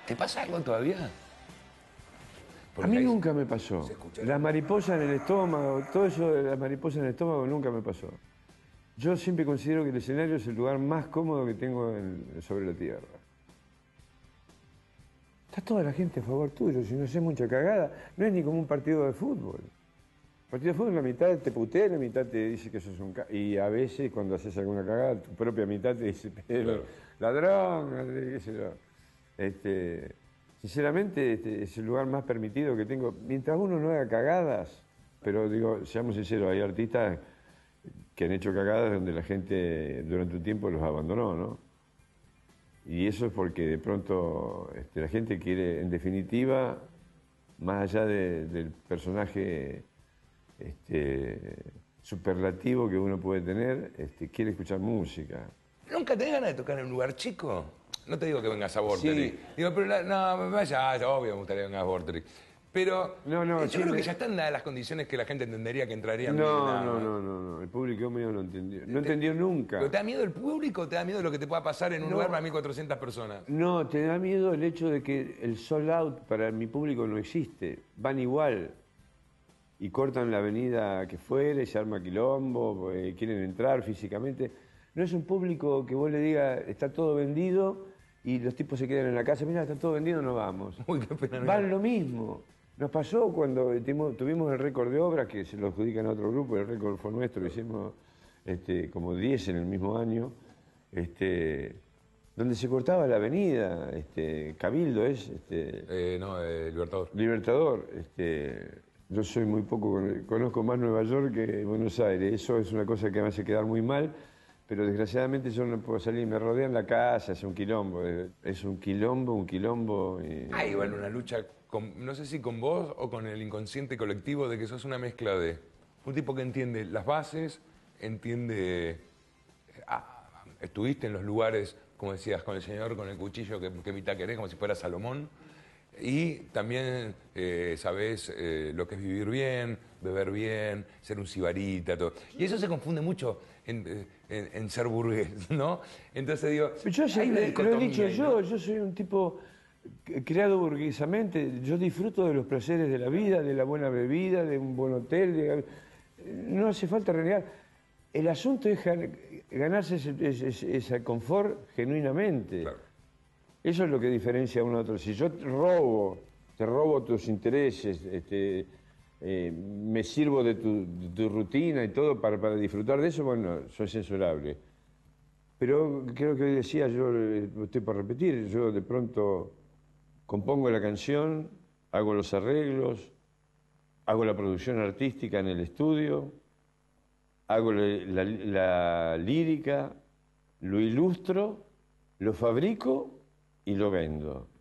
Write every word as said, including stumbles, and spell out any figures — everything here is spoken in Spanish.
¿Te pasa algo todavía? Porque a mí nunca me pasó. Las mariposas en el estómago, todo eso de las mariposas en el estómago nunca me pasó. Yo siempre considero que el escenario es el lugar más cómodo que tengo en, sobre la tierra. Está toda la gente a favor tuyo, si no haces mucha cagada, no es ni como un partido de fútbol. El partido de fútbol la mitad te putea, la mitad te dice que sos un c... Y a veces cuando haces alguna cagada, tu propia mitad te dice, pero, claro, ladrón, qué sé yo. Este, sinceramente, este es el lugar más permitido que tengo. Mientras uno no haga cagadas, pero digo, seamos sinceros, hay artistas que han hecho cagadas donde la gente durante un tiempo los abandonó, ¿no? Y eso es porque de pronto este, la gente quiere, en definitiva, más allá de, del personaje este, superlativo que uno puede tener, este, quiere escuchar música. ¿Nunca tenés ganas de tocar en un lugar chico? No te digo que vengas a Vorterix. Sí. Digo, pero la, no, vaya, obvio me gustaría que vengas a Vorterix. Pero no, no, yo sí, creo me... que ya están dadas las condiciones que la gente entendería que entrarían. No, no, no, no, no, no, el público mío no entendió. No te, entendió nunca. ¿Pero te da miedo el público o te da miedo lo que te pueda pasar en un no, lugar para mil cuatrocientas personas? No, te da miedo el hecho de que el sold out para mi público no existe. Van igual. Y cortan la avenida que fuere, se arma quilombo, eh, quieren entrar físicamente. No es un público que vos le digas, está todo vendido, y los tipos se quedan en la casa, mira, está todo vendido, no vamos. Uy, qué pena. Van lo mismo. Nos pasó cuando tuvimos el récord de obras, que se lo adjudican a otro grupo, el récord fue nuestro, hicimos este, como diez en el mismo año, este, donde se cortaba la avenida, este, Cabildo es... Este, eh, no, eh, Libertador. Libertador. Este, yo soy muy poco, conozco más Nueva York que Buenos Aires, eso es una cosa que me hace quedar muy mal, pero desgraciadamente yo no puedo salir, me rodean la casa, es un quilombo, es un quilombo, un quilombo. Y... Hay igual una lucha, con, no sé si con vos o con el inconsciente colectivo, de que sos una mezcla de un tipo que entiende las bases, entiende... Ah, estuviste en los lugares, como decías, con el señor, con el cuchillo que, que mitad querés, como si fuera Salomón, y también eh, sabés eh, lo que es vivir bien, beber bien, ser un sibarita, todo. Y eso se confunde mucho en, en, en ser burgués, ¿no? Entonces digo... Yo siempre, lo he dicho yo, ¿no? Yo soy un tipo creado burguesamente, yo disfruto de los placeres de la vida, de la buena bebida, de un buen hotel, de... no hace falta renegar. El asunto es ganarse ese, ese, ese confort genuinamente. Claro. Eso es lo que diferencia a uno a otro. Si yo te robo, te robo tus intereses, este, eh, me sirvo de tu, de tu rutina y todo para, para disfrutar de eso, bueno, soy censurable. Pero creo que hoy decía, yo estoy por repetir, yo de pronto compongo la canción, hago los arreglos, hago la producción artística en el estudio, hago la, la, la lírica, lo ilustro, lo fabrico y lo vendo.